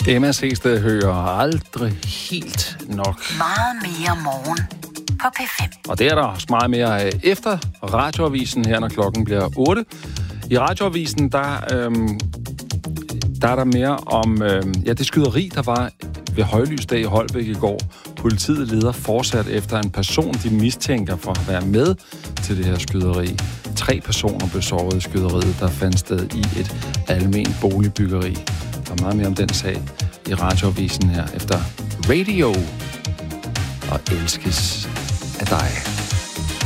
Emma Seested hører aldrig helt nok. Meget mere morgen på P5. Og det er der også meget mere af efter Radioavisen her, når klokken bliver 8. I Radioavisen, der er der mere om det skyderi, der var ved højlysdag i Holbæk i går. Politiet leder fortsat efter en person, de mistænker for at være med til det her skyderi. 3 personer blev såret i skyderiet, der fandt sted i et alment boligbyggeri. Der er meget mere om den sag i Radioavisen her efter Radio og elskes af dig.